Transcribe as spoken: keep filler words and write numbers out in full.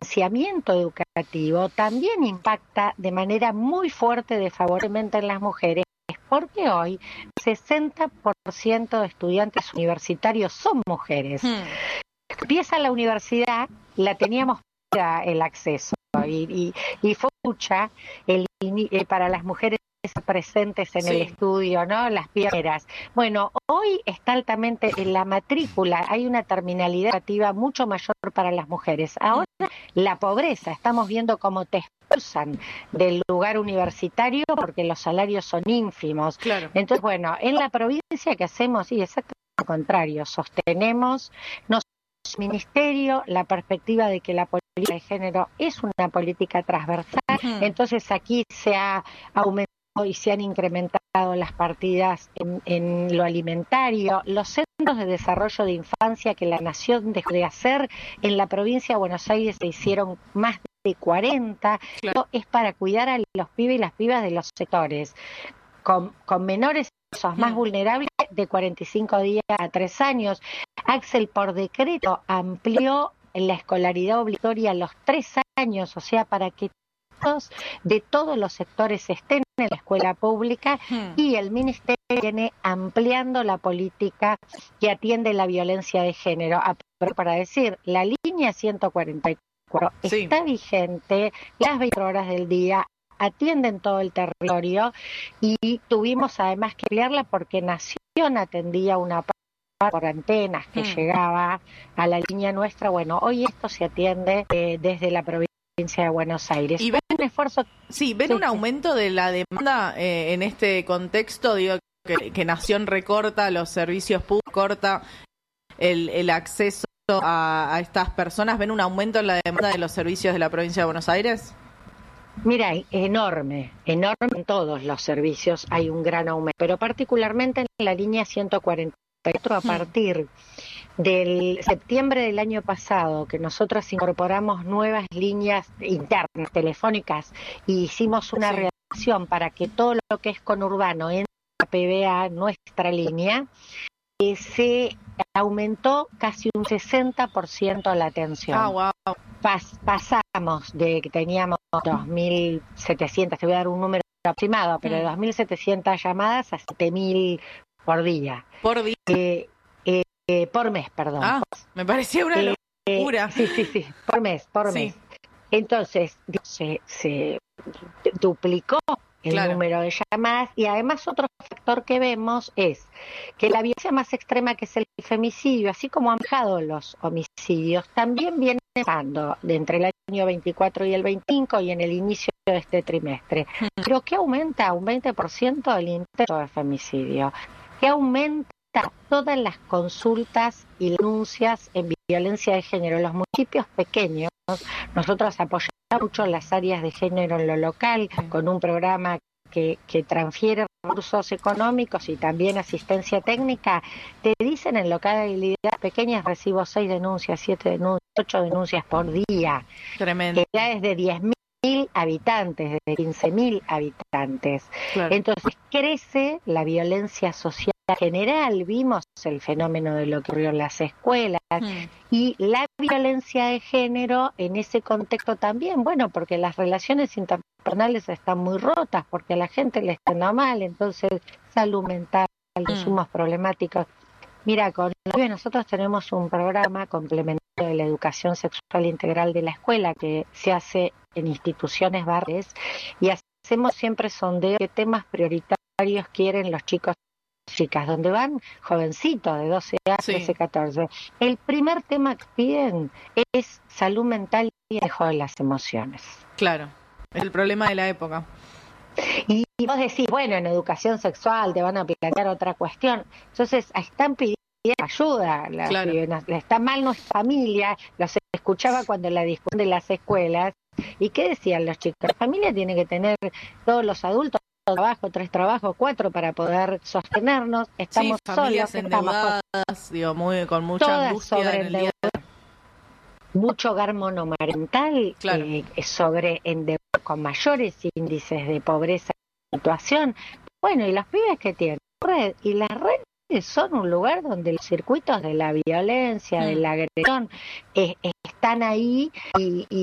financiamiento educativo también impacta de manera muy fuerte desfavorablemente en las mujeres, porque hoy sesenta por ciento de estudiantes universitarios son mujeres. Hmm. Empieza la universidad, la teníamos para el acceso y, y, y fue mucha el, eh, para las mujeres presentes en sí. el estudio, ¿no? Las pioneras. Bueno, hoy está altamente en la matrícula, hay una terminalidad educativa mucho mayor para las mujeres. Ahora la pobreza, estamos viendo cómo te expulsan del lugar universitario porque los salarios son ínfimos. Claro. Entonces, bueno, en la provincia que hacemos, y exactamente lo contrario, sostenemos, nos ministerio la perspectiva de que la política de género es una política transversal, uh-huh. entonces aquí se ha aumentado y se han incrementado las partidas en, en lo alimentario, los centros de desarrollo de infancia que la nación dejó de hacer, en la provincia de Buenos Aires se hicieron más de cuarenta, claro. es para cuidar a los pibes y las pibas de los sectores, con, con menores esos más vulnerables de cuarenta y cinco días a tres años. Axel, por decreto, amplió la escolaridad obligatoria a los tres años, o sea, para que todos de todos los sectores estén en la escuela pública, hmm. y el Ministerio viene ampliando la política que atiende la violencia de género. Para decir, la línea ciento cuarenta y cuatro sí. está vigente las veinticuatro horas del día, atienden todo el territorio y tuvimos además que ampliarla porque Nación atendía una parte por antenas que hmm. llegaba a la línea nuestra. Bueno, hoy esto se atiende eh, desde la provincia de Buenos Aires. ¿Y ven un esfuerzo? Sí, ven sí, un aumento de la demanda eh, en este contexto, digo, que, que Nación recorta los servicios públicos, corta el, el acceso a, a estas personas. ¿Ven un aumento en la demanda de los servicios de la provincia de Buenos Aires? Mira, enorme, enorme en todos los servicios hay un gran aumento, pero particularmente en la línea ciento cuarenta y cuatro a partir del septiembre del año pasado, que nosotros incorporamos nuevas líneas internas telefónicas y hicimos una sí. reacción para que todo lo que es conurbano entre a P B A, nuestra línea, eh, se aumentó casi un sesenta por ciento la atención. Ah, wow. Pas, pasamos de que teníamos dos mil setecientas, te voy a dar un número aproximado, pero de dos mil setecientas llamadas a siete mil por día. Por día. Eh, eh, eh, por mes, perdón. Ah, me parecía una eh, locura. Eh, sí, sí, sí, por mes, por sí. mes. Entonces, se, se duplicó el claro. número de llamadas y además otro factor que vemos es que la violencia más extrema, que es el femicidio, así como han bajado los homicidios, también viene bajando de entre el año veinticuatro y el veinticinco y en el inicio de este trimestre. Pero que aumenta un veinte por ciento el intento de femicidio, que aumenta todas las consultas y denuncias en violencia de género. En los municipios pequeños, nosotros apoyamos mucho las áreas de género en lo local, con un programa que, que transfiere recursos económicos y también asistencia técnica. Te dicen en localidades pequeñas recibo seis denuncias, siete denuncias, ocho denuncias por día. Tremendo. Que ya es de diez mil habitantes, de quince mil habitantes. Claro. Entonces crece la violencia social general, vimos el fenómeno de lo que ocurrió en las escuelas hmm. y la violencia de género en ese contexto también, bueno, porque las relaciones interpersonales están muy rotas, porque a la gente le está yendo mal, entonces salud mental, consumos hmm. problemáticos. Mira, con nosotros tenemos un programa complementario de la educación sexual integral de la escuela que se hace en instituciones barriales y hacemos siempre sondeo de qué temas prioritarios quieren los chicos chicas, donde van jovencitos de doce años, sí. trece, catorce. El primer tema que piden es salud mental y manejo de las emociones. Claro, es el problema de la época. Y vos decís, bueno, en educación sexual te van a plantear otra cuestión. Entonces, están pidiendo ayuda. La, claro. Está mal nuestra familia, los escuchaba cuando la discusión de las escuelas. ¿Y qué decían los chicos? La familia tiene que tener todos los adultos trabajo, tres trabajos, cuatro para poder sostenernos, estamos sí, familias solos, endeudadas, estamos digo, muy, con mucha angustia en el día. Mucho hogar monomarental, claro. eh, sobre endeudados con mayores índices de pobreza y situación. Bueno, y los pibes que tienen red, y las redes son un lugar donde los circuitos de la violencia, mm. de la agresión, eh, están ahí y, y